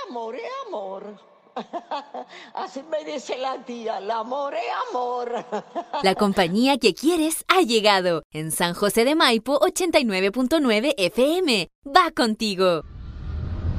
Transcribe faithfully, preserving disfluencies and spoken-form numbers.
amor es amor. Así me dice la tía, el amor es amor. La compañía que quieres ha llegado. En San José de Maipo, ochenta y nueve punto nueve F M. Va contigo.